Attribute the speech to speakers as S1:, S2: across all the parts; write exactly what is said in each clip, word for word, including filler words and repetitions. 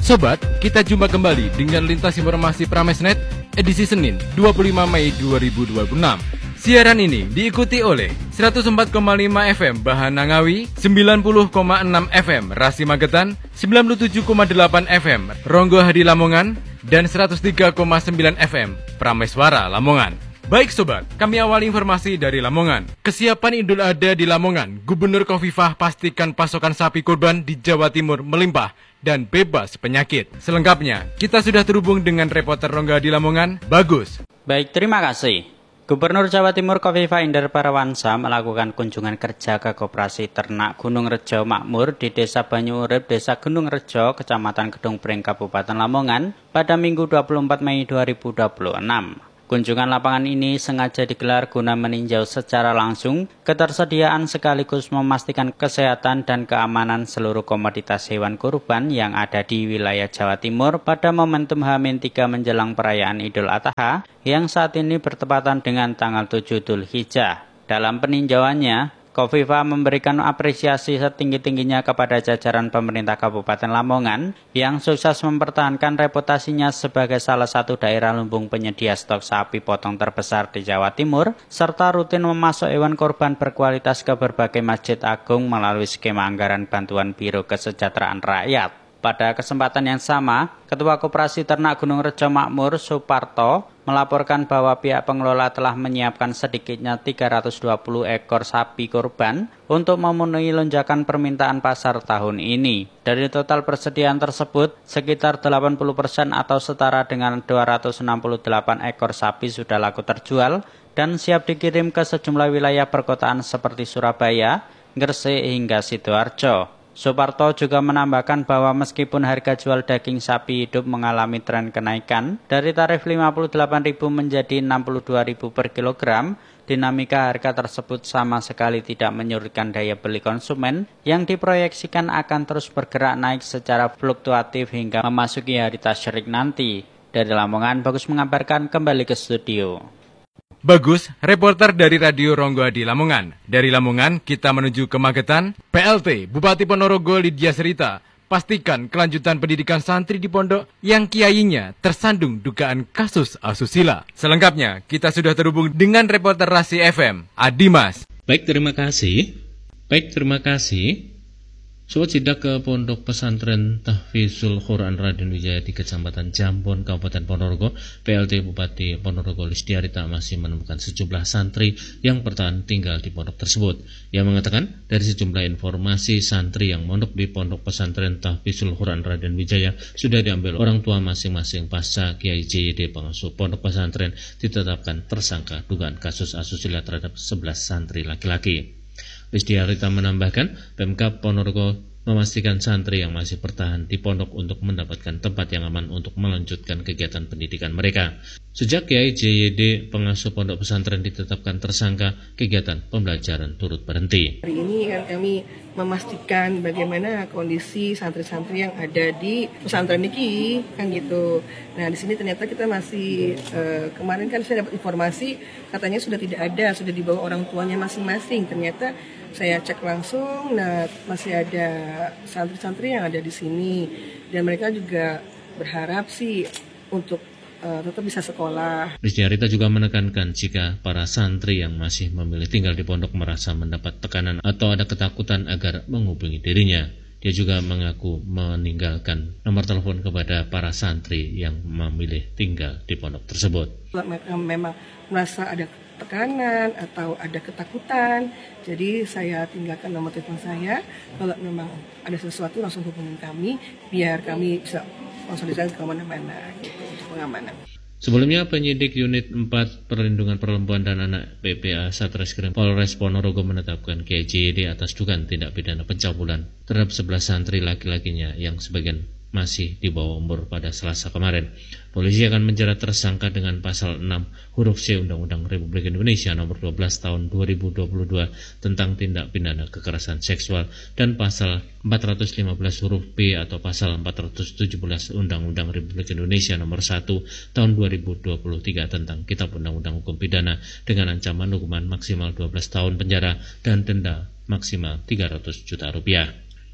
S1: Sobat, kita jumpa kembali dengan Lintas Informasi Pramesnet edisi Senin dua puluh lima Mei dua ribu dua puluh enam. Siaran ini diikuti oleh seratus empat koma lima F M Bahana Ngawi, sembilan puluh koma enam F M Rasi Magetan, sembilan puluh tujuh koma delapan F M Ronggo Hadi Lamongan, dan seratus tiga koma sembilan F M Prameswara Lamongan. Baik sobat, kami awali informasi dari Lamongan. Kesiapan Idul Adha di Lamongan, Gubernur Khofifah pastikan pasokan sapi kurban di Jawa Timur melimpah dan bebas penyakit. Selengkapnya, kita sudah terhubung dengan reporter Ronggo Hadi Lamongan, Bagus.
S2: Baik, terima kasih. Gubernur Jawa Timur Khofifah Indar Parawansa melakukan kunjungan kerja ke Koperasi Ternak Gunung Rejo Makmur di Desa Banyu Urip, Desa Gunung Rejo, Kecamatan Kedung Pring, Kabupaten Lamongan pada Minggu dua puluh empat Mei dua ribu dua puluh enam. Kunjungan lapangan ini sengaja digelar guna meninjau secara langsung ketersediaan sekaligus memastikan kesehatan dan keamanan seluruh komoditas hewan kurban yang ada di wilayah Jawa Timur pada momentum H minus tiga menjelang perayaan Idul Adha yang saat ini bertepatan dengan tanggal tujuh Dzulhijjah. Dalam peninjauannya, Khofifah memberikan apresiasi setinggi-tingginya kepada jajaran pemerintah Kabupaten Lamongan yang sukses mempertahankan reputasinya sebagai salah satu daerah lumbung penyedia stok sapi potong terbesar di Jawa Timur, serta rutin memasok hewan kurban berkualitas ke berbagai masjid agung melalui skema anggaran bantuan Biro Kesejahteraan Rakyat. Pada kesempatan yang sama, Ketua Koperasi Ternak Gunung Rejo Makmur, Suparto, melaporkan bahwa pihak pengelola telah menyiapkan sedikitnya tiga ratus dua puluh ekor sapi kurban untuk memenuhi lonjakan permintaan pasar tahun ini. Dari total persediaan tersebut, sekitar delapan puluh persen atau setara dengan dua ratus enam puluh delapan ekor sapi sudah laku terjual dan siap dikirim ke sejumlah wilayah perkotaan seperti Surabaya, Gresik hingga Sidoarjo. Suparto juga menambahkan bahwa meskipun harga jual daging sapi hidup mengalami tren kenaikan dari tarif lima puluh delapan ribu rupiah menjadi enam puluh dua ribu rupiah per kilogram, dinamika harga tersebut sama sekali tidak menyurutkan daya beli konsumen yang diproyeksikan akan terus bergerak naik secara fluktuatif hingga memasuki hari tasyrik nanti. Dari Lamongan, Bagus mengabarkan, kembali ke studio.
S1: Bagus, reporter dari Radio Ronggo Hadi Lamongan. Dari Lamongan, kita menuju ke Magetan. P L T Bupati Ponorogo Lydia Serita pastikan kelanjutan pendidikan santri di pondok yang kiainya tersandung dugaan kasus asusila. Selengkapnya, kita sudah terhubung dengan reporter Rasi F M, Adimas.
S3: Baik, terima kasih. Baik, terima kasih. Sobat sidak ke Pondok Pesantren Tahfizul Quran Raden Wijaya di Kecamatan Jambon, Kabupaten Ponorogo, P L T Bupati Ponorogo Lydia Serita masih menemukan sejumlah santri yang bertahan tinggal di pondok tersebut. Ia mengatakan dari sejumlah informasi santri yang mondok di Pondok Pesantren Tahfizul Quran Raden Wijaya sudah diambil orang tua masing-masing pasca Kiai J Y D pengasuh pondok pesantren ditetapkan tersangka dugaan kasus asusila terhadap sebelas santri laki-laki. Lydia Serita menambahkan, Pemkab Ponorogo memastikan santri yang masih bertahan di pondok untuk mendapatkan tempat yang aman untuk melanjutkan kegiatan pendidikan mereka. Sejak Kiai J Y D pengasuh pondok pesantren ditetapkan tersangka, kegiatan pembelajaran turut berhenti.
S4: Hari ini kan kami memastikan bagaimana kondisi santri-santri yang ada di pesantren ini kan gitu. Nah di sini ternyata kita masih eh, kemarin kan saya dapat informasi katanya sudah tidak ada, sudah dibawa orang tuanya masing-masing. Ternyata saya cek langsung, nah masih ada santri-santri yang ada di sini dan mereka juga berharap sih untuk uh, tetap bisa sekolah.
S3: Lydia Serita juga menekankan jika para santri yang masih memilih tinggal di pondok merasa mendapat tekanan atau ada ketakutan agar menghubungi dirinya. Dia juga mengaku meninggalkan nomor telepon kepada para santri yang memilih tinggal di pondok tersebut.
S4: Mereka memang merasa ada tekanan atau ada ketakutan, jadi saya tinggalkan nomor telepon saya. Kalau memang ada sesuatu langsung hubungin kami, biar kami bisa konsolidasi ke mana-mana gitu, untuk pengamanan.
S3: Sebelumnya, penyidik Unit empat Perlindungan Perempuan dan Anak P P A Satreskrim Polres Ponorogo menetapkan Kiai J Y D atas dugaan tindak pidana pencabulan terhadap sebelas santri laki-lakinya yang sebagian masih di bawah umur pada Selasa kemarin. Polisi akan menjerat tersangka dengan pasal enam huruf C Undang-Undang Republik Indonesia nomor dua belas tahun dua ribu dua puluh dua tentang tindak pidana kekerasan seksual dan pasal empat ratus lima belas huruf B atau pasal empat ratus tujuh belas Undang-Undang Republik Indonesia nomor satu tahun dua ribu dua puluh tiga tentang Kitab Undang-Undang Hukum Pidana dengan ancaman hukuman maksimal dua belas tahun penjara dan denda maksimal tiga ratus juta rupiah.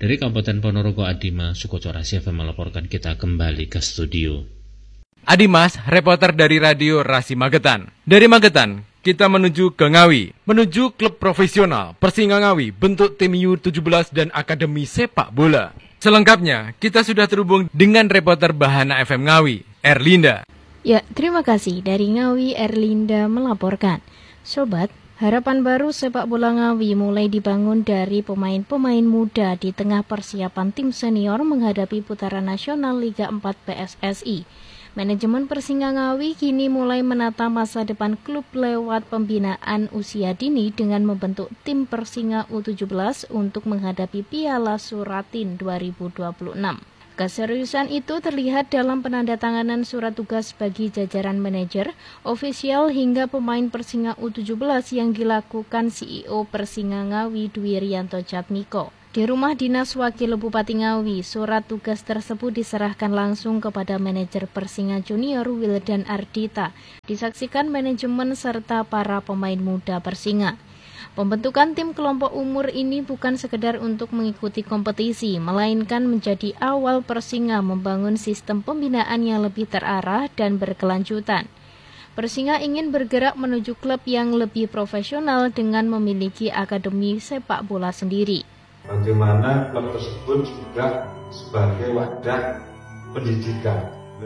S3: Dari Kabupaten Ponorogo, Adimas Sukoco Rasi F M melaporkan. Kita kembali ke studio.
S1: Adimas, reporter dari Radio Rasi Magetan. Dari Magetan, kita menuju ke Ngawi. Menuju klub profesional Persinga Ngawi, bentuk tim U tujuh belas dan Akademi Sepak Bola. Selengkapnya, kita sudah terhubung dengan reporter Bahana F M Ngawi, Erlinda.
S5: Ya, terima kasih. Dari Ngawi, Erlinda melaporkan. Sobat, harapan baru sepak bola Ngawi mulai dibangun dari pemain-pemain muda di tengah persiapan tim senior menghadapi putaran nasional Liga empat P S S I. Manajemen Persinga Ngawi kini mulai menata masa depan klub lewat pembinaan usia dini dengan membentuk tim Persinga U tujuh belas untuk menghadapi Piala Suratin dua ribu dua puluh enam. Keseriusan itu terlihat dalam penandatanganan surat tugas bagi jajaran manajer, ofisial hingga pemain Persinga U tujuh belas yang dilakukan C E O Persinga Ngawi Dwi Rianto Jatmiko. Di rumah dinas Wakil Bupati Ngawi, surat tugas tersebut diserahkan langsung kepada manajer Persinga Junior Wildan Ardita, disaksikan manajemen serta para pemain muda Persinga. Pembentukan tim kelompok umur ini bukan sekedar untuk mengikuti kompetisi, melainkan menjadi awal Persinga membangun sistem pembinaan yang lebih terarah dan berkelanjutan. Persinga ingin bergerak menuju klub yang lebih profesional dengan memiliki akademi sepak bola sendiri.
S6: Bagaimana klub tersebut juga sebagai wadah pendidikan,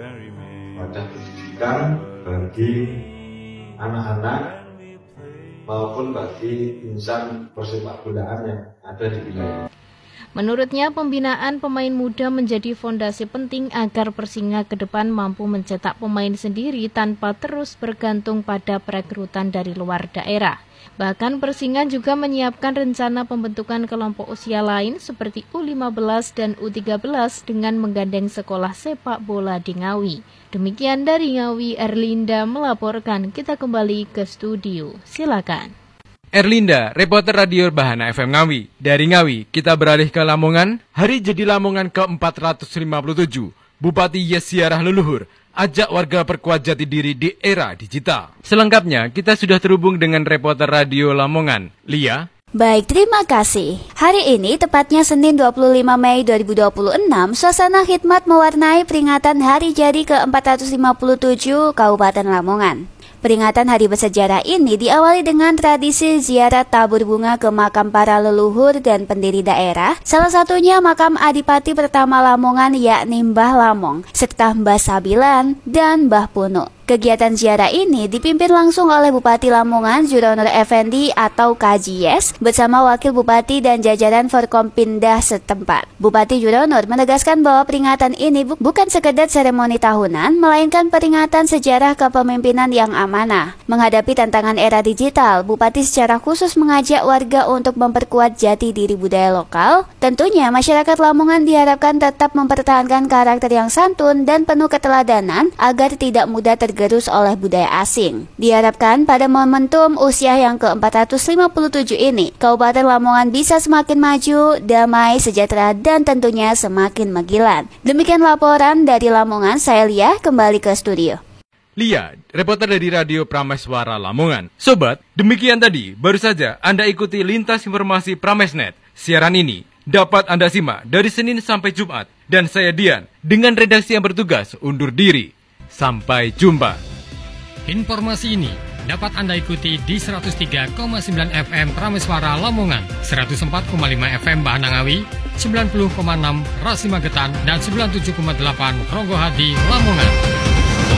S6: wadah pendidikan bagi anak-anak maupun bagi insan persepak bolaan yang ada di wilayah.
S5: Menurutnya, pembinaan pemain muda menjadi fondasi penting agar Persinga ke depan mampu mencetak pemain sendiri tanpa terus bergantung pada perekrutan dari luar daerah. Bahkan Persinga juga menyiapkan rencana pembentukan kelompok usia lain seperti U lima belas dan U tiga belas dengan menggandeng sekolah sepak bola di Ngawi. Demikian dari Ngawi, Erlinda melaporkan. Kita kembali ke studio. Silakan.
S1: Erlinda, reporter Radio Bahana F M Ngawi. Dari Ngawi, kita beralih ke Lamongan. Hari Jadi Lamongan ke empat ratus lima puluh tujuh. Bupati Yesiarah Leluhur ajak warga perkuat jati diri di era digital. Selengkapnya, kita sudah terhubung dengan reporter Radio Lamongan, Lia.
S7: Baik, terima kasih. Hari ini, tepatnya Senin dua puluh lima Mei dua ribu dua puluh enam, suasana khidmat mewarnai peringatan Hari Jadi ke empat ratus lima puluh tujuh Kabupaten Lamongan. Peringatan hari bersejarah ini diawali dengan tradisi ziarah tabur bunga ke makam para leluhur dan pendiri daerah, salah satunya makam Adipati pertama Lamongan yakni Mbah Lamong, serta Mbah Sabilan dan Mbah Puno. Kegiatan ziarah ini dipimpin langsung oleh Bupati Lamongan Juronor Effendi atau K J S bersama Wakil Bupati dan jajaran Forkompindah setempat. Bupati Juronor menegaskan bahwa peringatan ini bu- bukan sekedar seremoni tahunan, melainkan peringatan sejarah kepemimpinan yang amanah. Menghadapi tantangan era digital, Bupati secara khusus mengajak warga untuk memperkuat jati diri budaya lokal. Tentunya masyarakat Lamongan diharapkan tetap mempertahankan karakter yang santun dan penuh keteladanan agar tidak mudah tergerus gerus oleh budaya asing. Diharapkan pada momentum usia yang ke empat ratus lima puluh tujuh ini, Kabupaten Lamongan bisa semakin maju, damai, sejahtera, dan tentunya semakin menggilan. Demikian laporan dari Lamongan, saya Lia, kembali ke studio.
S1: Lia, reporter dari Radio Prameswara Lamongan. Sobat, demikian tadi, baru saja Anda ikuti lintas informasi Pramesnet. Siaran ini dapat Anda simak dari Senin sampai Jumat. Dan saya Dian, dengan redaksi yang bertugas undur diri. Sampai jumpa.
S8: Informasi ini dapat Anda ikuti di seratus tiga koma sembilan F M Prameswara Lamongan, seratus empat koma lima F M Bahana Ngawi, sembilan puluh koma enam Rasi Magetan, dan sembilan puluh tujuh koma delapan Ronggohadi Lamongan.